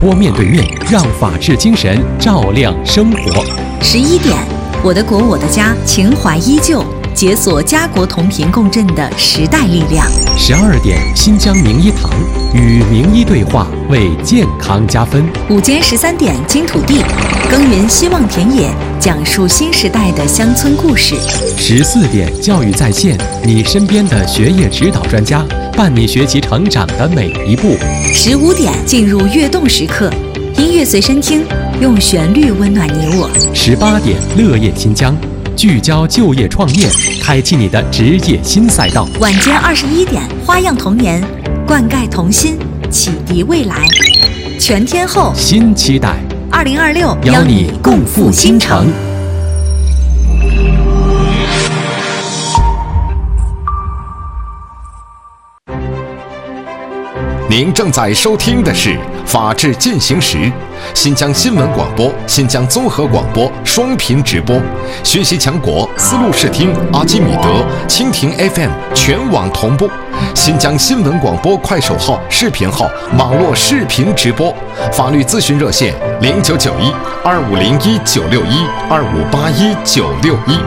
播面对面，让法治精神照亮生活。 11点，我的国我的家，情怀依旧，解锁家国同频共振的时代力量。 12点，新疆名医堂，与名医对话，为健康加分。 午间13点，金土地，耕耘希望田野，讲述新时代的乡村故事。 14点，教育在线，你身边的学业指导专家，伴你学习成长的每一步。 15点，进入跃动时刻，音乐随身听，用旋律温暖你我。 18点，乐业新疆，聚焦就业创业，开启你的职业新赛道。 晚间21点，花样童年，灌溉童心，启迪未来。全天候新期待 2026， 邀你共赴新城。 您正在收听的是《法治进行时》，新疆新闻广播、新疆综合广播双频直播，学习强国丝路视听、阿基米德、蜻蜓 FM 全网同步。新疆新闻广播快手号、视频号网络视频直播，法律咨询热线0991-2501-961-2581-961。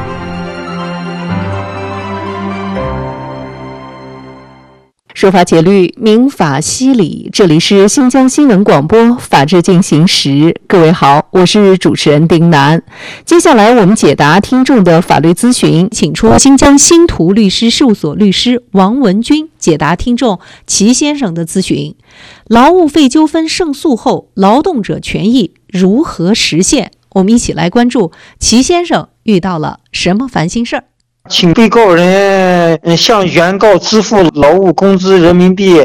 说法解律，民法析理，这里是新疆新闻广播法治进行时。各位好，我是主持人丁楠。接下来我们解答听众的法律咨询，请出新疆新图律师事务所律师王文军解答听众齐先生的咨询。劳务费纠纷胜诉后，劳动者权益如何实现？我们一起来关注齐先生遇到了什么烦心事儿。 请被告人向原告支付劳务工资人民币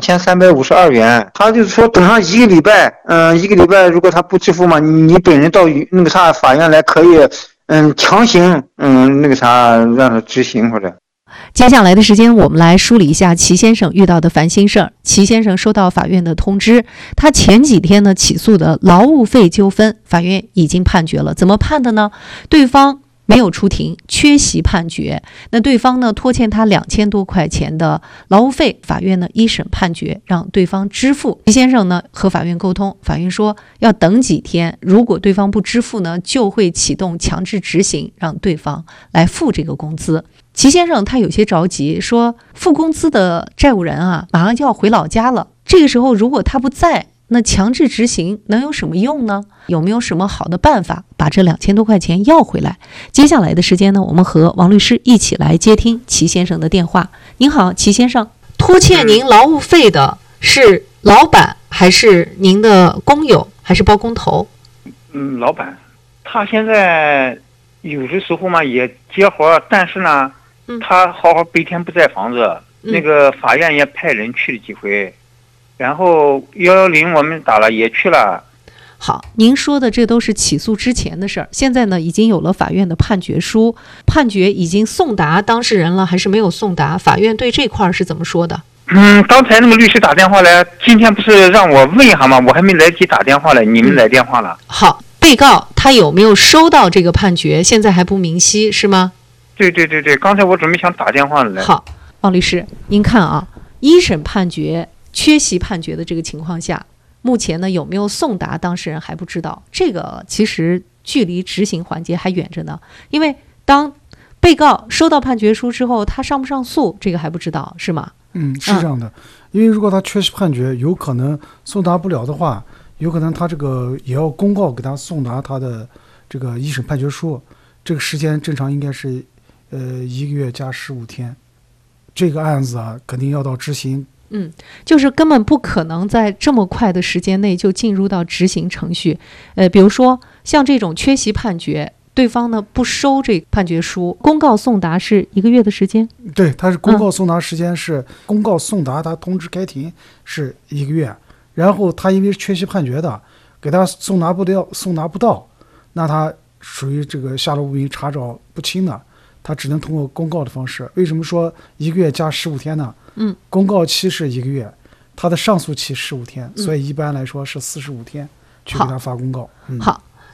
2352元。他就是说等上一个礼拜，一个礼拜如果他不支付嘛，你本人到法院来可以强行让他执行或者。 接下来的时间，我们来梳理一下齐先生遇到的烦心事儿。齐先生收到法院的通知，他前几天呢起诉的劳务费纠纷，法院已经判决了。怎么判的呢？对方没有出庭，缺席判决。那对方呢拖欠他2000多块钱的劳务费，法院呢一审判决让对方支付。齐先生呢和法院沟通，法院说要等几天，如果对方不支付呢，就会启动强制执行，让对方来付这个工资。齐先生他有些着急，说付工资的债务人啊马上就要回老家了，这个时候如果他不在，那强制执行能有什么用呢？有没有什么好的办法把这2000多块钱要回来？接下来的时间呢，我们和王律师一起来接听齐先生的电话。您好，齐先生，拖欠您劳务费的是老板还是您的工友还是包工头？ 老板，他现在有的时候嘛也接活，但是呢，他好好白天不在房子，那个法院也派人去了几回。然后110我们打了也去了。 好，您说的这都是起诉之前的事儿，现在呢已经有了法院的判决书，判决已经送达当事人了还是没有送达？法院对这块是怎么说的？ 刚才那个律师打电话来，今天不是让我问一下吗？我还没来得及打电话来，你们来电话了。 好，被告他有没有收到这个判决？现在还不明晰是吗？ 对，刚才我准备想打电话来。 好，王律师，您看啊，一审判决缺席判决的这个情况下，目前呢有没有送达当事人还不知道，这个其实距离执行环节还远着呢。因为当被告收到判决书之后，他上不上诉这个还不知道，是吗？ 是这样的，因为如果他缺席判决，有可能送达不了的话，有可能他这个也要公告给他送达他的这个一审判决书，这个时间正常应该是1个月加15天，这个案子啊肯定要到执行。 就是根本不可能在这么快的时间内就进入到执行程序。比如说像这种缺席判决，对方呢不收这判决书，公告送达是1个月的时间。对， 他是公告送达时间是公告送达，他通知开庭是1个月，然后他因为缺席判决的，给他送达不到，那他属于这个下落不明、查找不清的，他只能通过公告的方式。为什么说1个月加15天呢？公告期是1个月，他的上诉期15天，所以一般来说是45天去给他发公告。 好，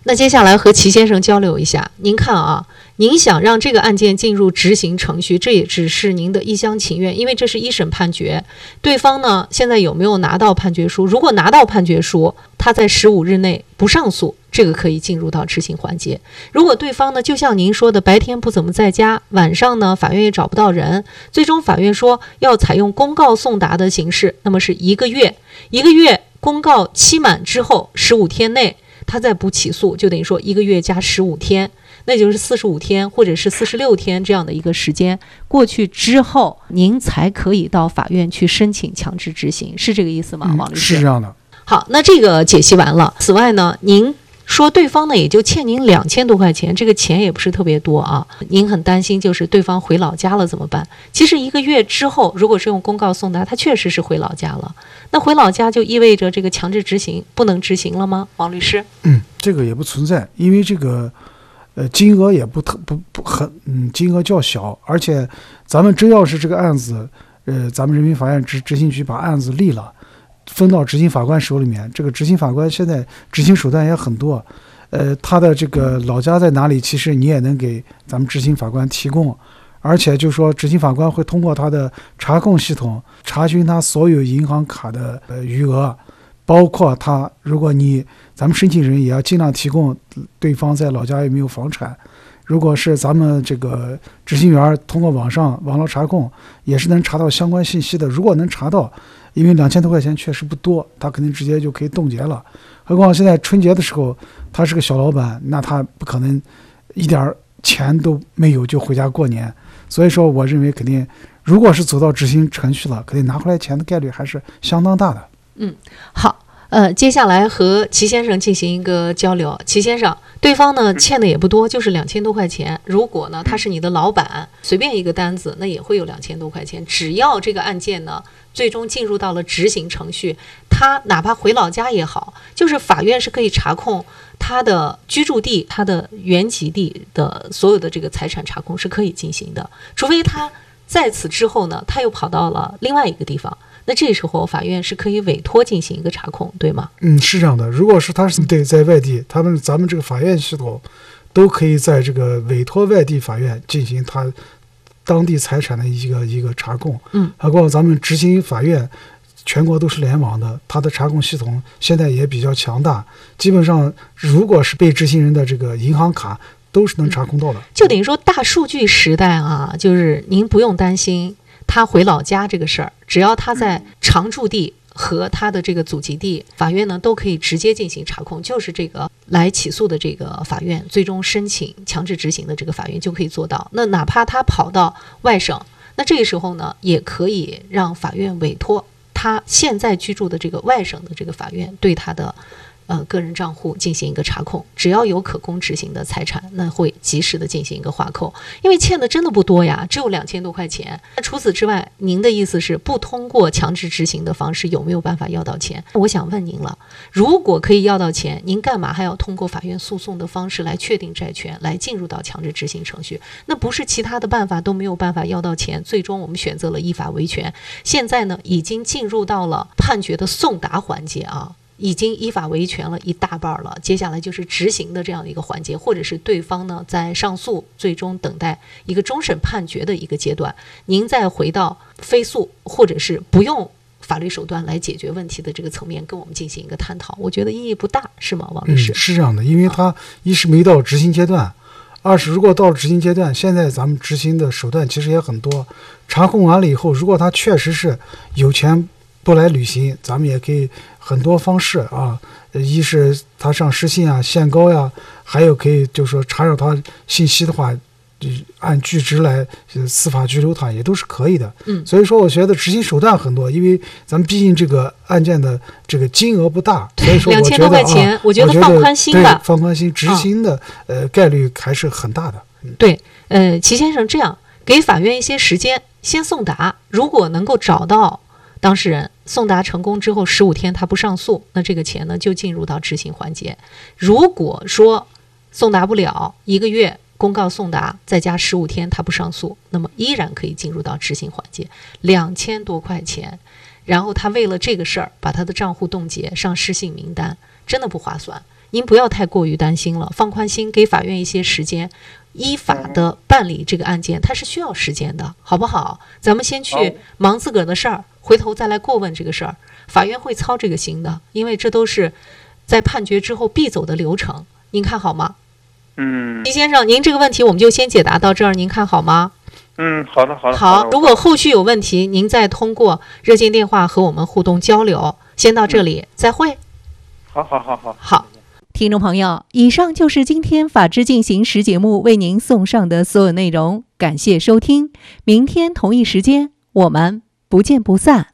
那接下来和齐先生交流一下，您看啊，您想让这个案件进入执行程序，这也只是您的一厢情愿，因为这是一审判决。对方呢，现在有没有拿到判决书？如果拿到判决书，他在15日内不上诉，这个可以进入到执行环节。如果对方呢，就像您说的，白天不怎么在家，晚上呢，法院也找不到人，最终法院说要采用公告送达的形式，那么是1个月，1个月公告期满之后15天内。他再不起诉，就等于说1个月加15天，那就是45天或者是46天这样的一个时间过去之后，您才可以到法院去申请强制执行，是这个意思吗？王律师？ 是这样的。 好，那这个解析完了。此外呢，您说对方呢也就欠您2000多块钱，这个钱也不是特别多啊。您很担心就是对方回老家了怎么办？其实1个月之后，如果是用公告送达，他确实是回老家了。那回老家就意味着这个强制执行不能执行了吗？王律师？ 这个也不存在，因为这个金额也不很金额较小，而且咱们真要是这个案子咱们人民法院执行局把案子立了，分到执行法官手里面，这个执行法官现在执行手段也很多，他的这个老家在哪里，其实你也能给咱们执行法官提供，而且就说执行法官会通过他的查控系统查询他所有银行卡的余额，包括他如果咱们申请人也要尽量提供对方在老家有没有房产，如果是咱们这个执行员通过网络查控也是能查到相关信息的，如果能查到，因为2000多块钱确实不多，他肯定直接就可以冻结了。何况现在春节的时候他是个小老板，那他不可能一点钱都没有就回家过年，所以说我认为肯定如果是走到执行程序了，肯定拿回来钱的概率还是相当大的。 好，接下来和齐先生进行一个交流。齐先生，对方呢欠的也不多，就是2000多块钱。如果呢他是你的老板，随便一个单子那也会有2000多块钱。只要这个案件呢最终进入到了执行程序，他哪怕回老家也好，就是法院是可以查控他的居住地、他的原籍地的所有的这个财产查控是可以进行的，除非他在此之后呢他又跑到了另外一个地方。那这时候法院是可以委托进行一个查控，对吗？ 是这样的。如果是他是对在外地，咱们这个法院系统都可以在这个委托外地法院进行他当地财产的一个查控。包括咱们执行法院全国都是联网的，它的查控系统现在也比较强大，基本上如果是被执行人的这个银行卡都是能查控到的。 就等于说大数据时代啊，就是您不用担心他回老家这个事儿，只要他在常住地和他的这个祖籍地，法院呢都可以直接进行查控，就是这个来起诉的这个法院最终申请强制执行的这个法院就可以做到。那哪怕他跑到外省，那这个时候呢也可以让法院委托他现在居住的这个外省的这个法院对他的个人账户进行一个查控，只要有可供执行的财产，那会及时的进行一个划扣，因为欠的真的不多呀，只有2000多块钱。那除此之外，您的意思是不通过强制执行的方式有没有办法要到钱？我想问您了，如果可以要到钱，您干嘛还要通过法院诉讼的方式来确定债权，来进入到强制执行程序？那不是其他的办法都没有办法要到钱，最终我们选择了依法维权。现在呢，已经进入到了判决的送达环节啊。已经依法维权了一大半了，接下来就是执行的这样的一个环节，或者是对方呢在上诉，最终等待一个终审判决的一个阶段，您再回到非诉或者是不用法律手段来解决问题的这个层面跟我们进行一个探讨，我觉得意义不大，是吗，王律师？ 是这样的，因为他一是没到执行阶段，二是如果到了执行阶段，现在咱们执行的手段其实也很多，查控完了以后，如果他确实是有钱不来履行，咱们也可以很多方式啊，一是他上失信啊、限高呀，还有可以就是说查找他信息的话，按据职来司法拘留他也都是可以的。所以说我觉得执行手段很多，因为咱们毕竟这个案件的这个金额不大，所以说我觉得2000多块钱， 我觉得放宽心吧， 放宽心，执行的概率还是很大的。 对，齐先生这样给法院一些时间，先送达，如果能够找到当事人送达成功之后15天他不上诉，那这个钱呢就进入到执行环节。如果说送达不了1个月公告送达再加15天他不上诉，那么依然可以进入到执行环节。2000多块钱，然后他为了这个事儿把他的账户冻结上失信名单，真的不划算。 您不要太过于担心了，放宽心，给法院一些时间，依法的办理这个案件，它是需要时间的，好不好？咱们先去忙自个儿的事儿，回头再来过问这个事儿，法院会操这个心的，因为这都是在判决之后必走的流程，您看好吗？齐先生，您这个问题我们就先解答到这儿，您看好吗？ 好的。 好，如果后续有问题，您再通过热线电话和我们互动交流。先到这里，再会。 好。 听众朋友，以上就是今天《法治进行时》节目为您送上的所有内容，感谢收听。明天同一时间，我们不见不散。